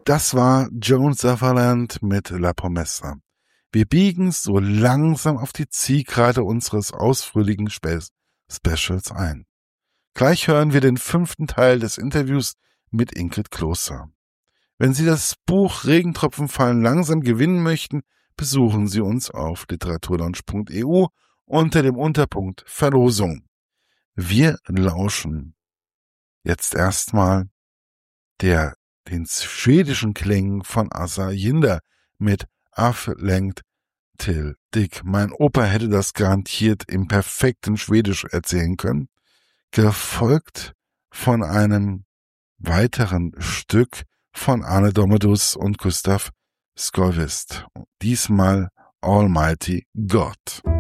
Das war Joan Sutherland mit La Promessa. Wir biegen so langsam auf die Zielgerade unseres ausführlichen Specials ein. Gleich hören wir den 5. Teil des Interviews mit Ingrid Kloster. Wenn Sie das Buch Regentropfen fallen langsam gewinnen möchten, besuchen Sie uns auf literaturlaunch.eu unter dem Unterpunkt Verlosung. Wir lauschen jetzt erstmal den schwedischen Klängen von Assa Jinder mit Aflängd till Dick. Mein Opa hätte das garantiert im perfekten Schwedisch erzählen können, gefolgt von einem weiteren Stück von Arne Domedus und Gustav Skovist. Diesmal Almighty God.